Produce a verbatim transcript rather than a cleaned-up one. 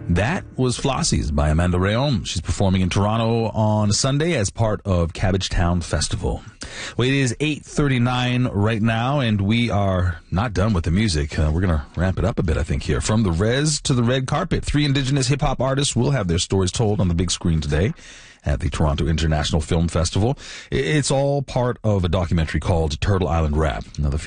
That was Flossie's by Amanda Rayon. She's performing in Toronto on Sunday as part of Cabbagetown Festival. Well, it is eight thirty-nine right now, and we are not done with the music. Uh, we're going to ramp it up a bit, I think, here. From the Res to the red carpet, three Indigenous hip-hop artists will have their stories told on the big screen today at the Toronto International Film Festival. It's all part of a documentary called Turtle Island Rap. Now, the